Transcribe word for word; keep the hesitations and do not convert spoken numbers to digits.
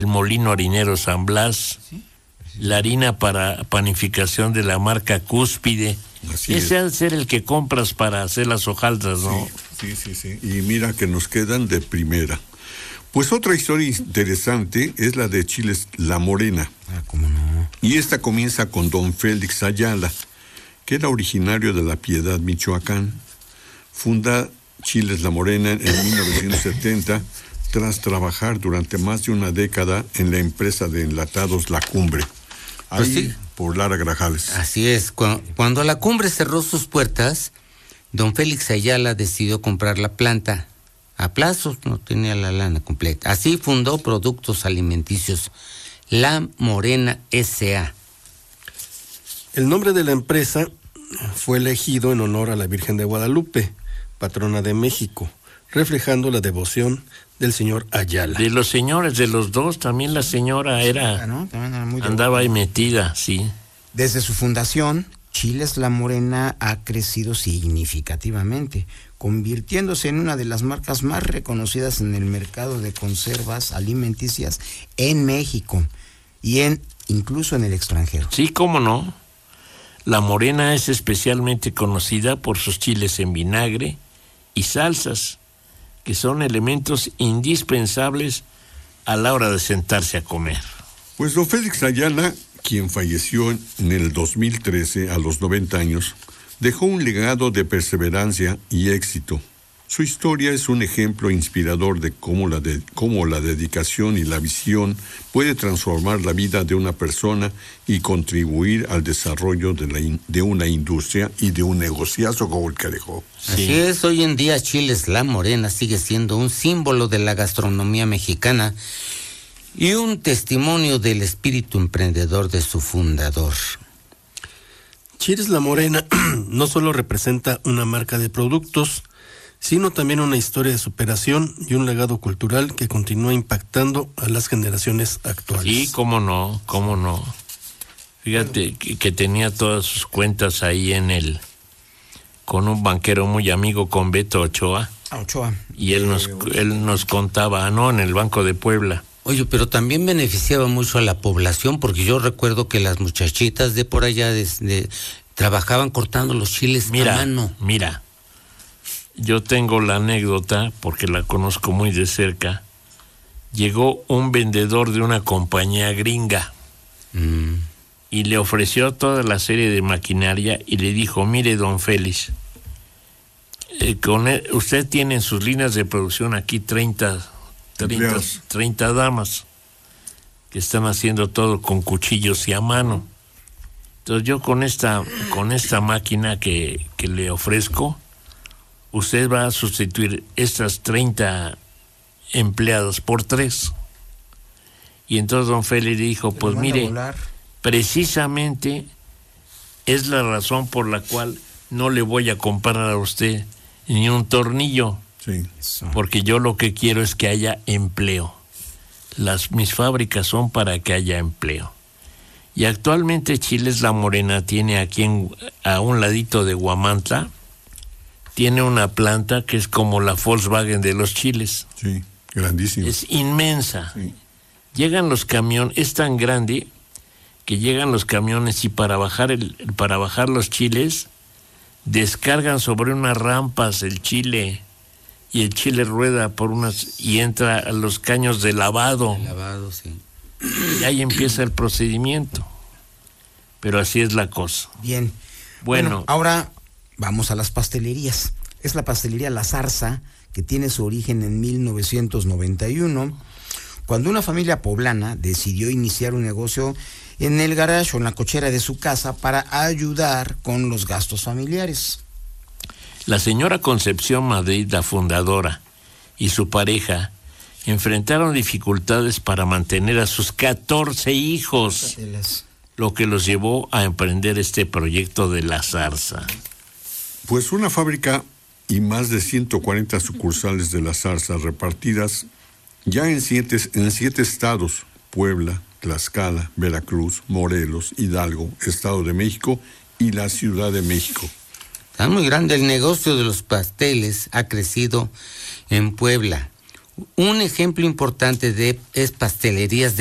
el molino harinero San Blas, ¿sí? La harina para panificación de la marca Cúspide. Así Ese ha de ser el que compras para hacer las hojaldras, ¿no? Sí, sí, sí, sí. Y mira que nos quedan de primera. Pues otra historia interesante es la de Chiles La Morena. Ah, ¿cómo no? Y esta comienza con don Félix Ayala, que era originario de La Piedad, Michoacán. Funda Chiles La Morena en mil novecientos setenta, tras trabajar durante más de una década en la empresa de enlatados La Cumbre. Ahí, pues sí, por Lara Grajales. Así es. Cuando, cuando La Cumbre cerró sus puertas, don Félix Ayala decidió comprar la planta. A plazos, no tenía la lana completa. Así fundó Productos Alimenticios La Morena S A El nombre de la empresa fue elegido en honor a la Virgen de Guadalupe, patrona de México, reflejando la devoción del señor Ayala. De los señores, de los dos, también la señora era, ¿no? También era muy andaba ahí metida, sí. Desde su fundación, Chiles La Morena ha crecido significativamente, convirtiéndose en una de las marcas más reconocidas en el mercado de conservas alimenticias en México y en incluso en el extranjero. Sí, cómo no. La Morena es especialmente conocida por sus chiles en vinagre y salsas, que son elementos indispensables a la hora de sentarse a comer. Pues don Félix Ayala, quien falleció en el dos mil trece a los noventa años, dejó un legado de perseverancia y éxito. Su historia es un ejemplo inspirador de cómo la, de, cómo la dedicación y la visión puede transformar la vida de una persona y contribuir al desarrollo de, la in, de una industria y de un negociazo como el que dejó. Sí. Así es, hoy en día Chiles La Morena sigue siendo un símbolo de la gastronomía mexicana y un testimonio del espíritu emprendedor de su fundador. Chiles La Morena no solo representa una marca de productos, sino también una historia de superación y un legado cultural que continúa impactando a las generaciones actuales. Sí, cómo no, cómo no. Fíjate que, que tenía todas sus cuentas ahí en el, con un banquero muy amigo, con Beto Ochoa. Ochoa. Y él nos, él nos contaba, ¿no? En el Banco de Puebla. Oye, pero también beneficiaba mucho a la población, porque yo recuerdo que las muchachitas de por allá de, de, trabajaban cortando los chiles mira, a mano. Mira, yo tengo la anécdota, porque la conozco muy de cerca. Llegó un vendedor de una compañía gringa mm. y le ofreció toda la serie de maquinaria y le dijo, mire, don Félix, eh, con él, usted tiene en sus líneas de producción aquí treinta, treinta, treinta damas que están haciendo todo con cuchillos y a mano. Entonces yo con esta, con esta máquina que, que le ofrezco, usted va a sustituir estas treinta empleados por tres. Y entonces don Félix dijo, pues mire, precisamente es la razón por la cual no le voy a comprar a usted ni un tornillo. Sí. Porque yo lo que quiero es que haya empleo. Las, mis fábricas son para que haya empleo. Y actualmente Chiles La Morena tiene aquí en, a un ladito de Huamantla, tiene una planta que es como la Volkswagen de los chiles. Sí, grandísima. Es inmensa. Sí. Llegan los camiones, es tan grande que llegan los camiones y para bajar el, para bajar los chiles descargan sobre unas rampas el chile y el chile rueda por unas y entra a los caños de lavado. De lavado, sí. Y ahí empieza el procedimiento. Pero así es la cosa. Bien. Bueno, bueno, ahora vamos a las pastelerías. Es la pastelería La Zarza, que tiene su origen en mil novecientos noventa y uno, cuando una familia poblana decidió iniciar un negocio en el garage o en la cochera de su casa para ayudar con los gastos familiares. La señora Concepción Madrid, la fundadora, y su pareja enfrentaron dificultades para mantener a sus catorce hijos, lo que los llevó a emprender este proyecto de La Zarza. Pues una fábrica y más de ciento cuarenta sucursales de La Zarza repartidas ya en siete, en siete estados: Puebla, Tlaxcala, Veracruz, Morelos, Hidalgo, Estado de México y la Ciudad de México. Está muy grande el negocio de los pasteles, ha crecido en Puebla. Un ejemplo importante de es pastelerías de